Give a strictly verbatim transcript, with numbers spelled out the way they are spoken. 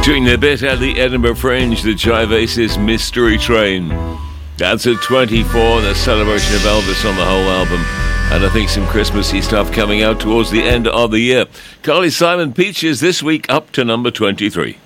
Doing their bit at the Edinburgh Fringe, the Jive Mystery Train. That's at twenty-four, the celebration of Elvis on the whole album. And I think some Christmassy stuff coming out towards the end of the year. Carly Simon Peaches this week up to number twenty-three.